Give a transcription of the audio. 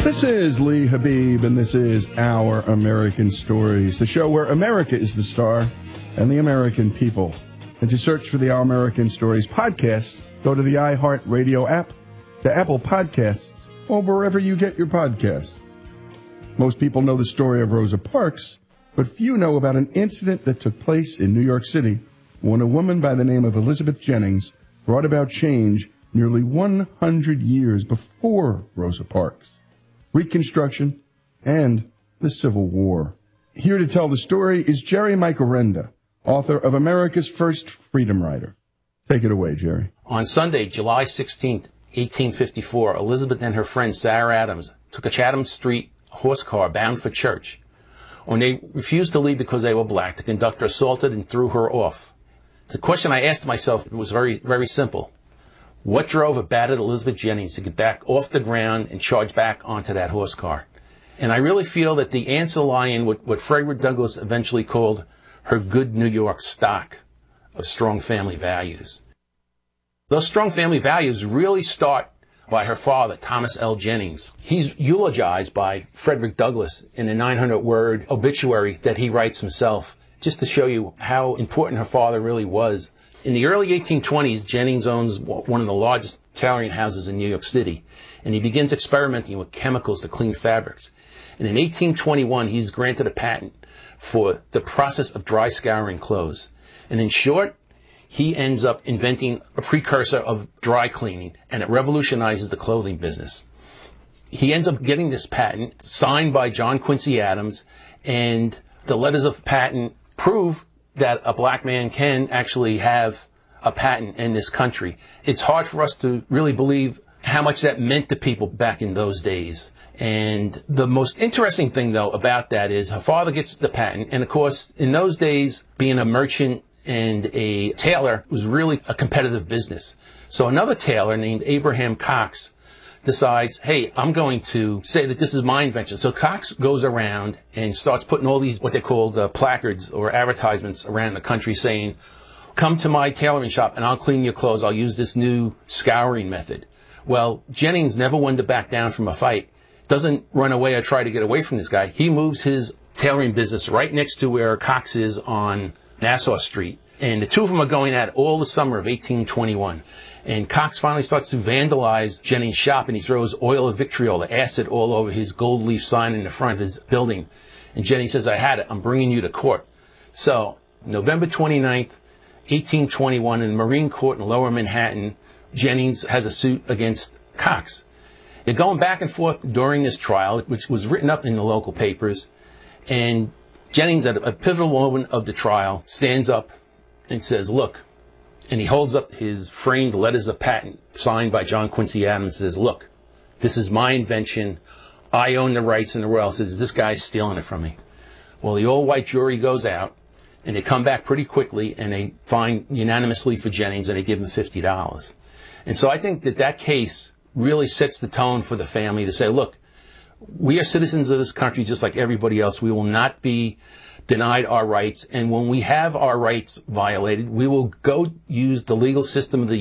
This is Lee Habib, and this is Our American Stories, the show where America is the star and the American people. And to search for the Our American Stories podcast, go to the iHeartRadio app, to Apple Podcasts, or wherever you get your podcasts. Most people know the story of Rosa Parks, but few know about an incident that took place in New York City when a woman by the name of Elizabeth Jennings brought about change nearly 100 years before Rosa Parks, Reconstruction, and the Civil War. Here to tell the story is Jerry Michelrenda, author of America's First Freedom Rider. Take it away, Jerry. On Sunday, July 16th, 1854, Elizabeth and her friend Sarah Adams took a Chatham Street horse car bound for church. When they refused to leave because they were black, the conductor assaulted and threw her off. The question I asked myself was very, very simple. What drove a battered Elizabeth Jennings to get back off the ground and charge back onto that horse car? And I really feel that the answer lie in what Frederick Douglass eventually called her good New York stock of strong family values. Those strong family values really start by her father, Thomas L. Jennings. He's eulogized by Frederick Douglass in a 900-word obituary that he writes himself, just to show you how important her father really was. In the early 1820s, Jennings owns one of the largest tailoring houses in New York City, and he begins experimenting with chemicals to clean fabrics. And in 1821, he's granted a patent for the process of dry scouring clothes. And in short, he ends up inventing a precursor of dry cleaning, and it revolutionizes the clothing business. He ends up getting this patent signed by John Quincy Adams, and the letters of patent prove that a black man can actually have a patent in this country. It's hard for us to really believe how much that meant to people back in those days. And the most interesting thing, though, about that is her father gets the patent. And, of course, in those days, being a merchant and a tailor was really a competitive business. So another tailor named Abraham Cox decides, hey, I'm going to say that this is my invention. So Cox goes around and starts putting all these what they called placards or advertisements around the country saying, come to my tailoring shop and I'll clean your clothes. I'll use this new scouring method. Well, Jennings never wanted to back down from a fight, doesn't run away or try to get away from this guy. He moves his tailoring business right next to where Cox is on Nassau Street. And the two of them are going at it all the summer of 1821. And Cox finally starts to vandalize Jennings' shop, and he throws oil of vitriol, the acid, all over his gold leaf sign in the front of his building. And Jennings says, I had it. I'm bringing you to court. So, November 29th, 1821, in the Marine Court in Lower Manhattan, Jennings has a suit against Cox. They're going back and forth during this trial, which was written up in the local papers. And Jennings, at a pivotal moment of the trial, stands up and says, look, and he holds up his framed letters of patent signed by John Quincy Adams and says, look, this is my invention. I own the rights in the royal. Says, this guy's stealing it from me. Well, the all-white jury goes out, and they come back pretty quickly, and they find unanimously for Jennings, and they give him $50. And so I think that that case really sets the tone for the family to say, look, we are citizens of this country just like everybody else. We will not be denied our rights, and when we have our rights violated, we will go use the legal system of the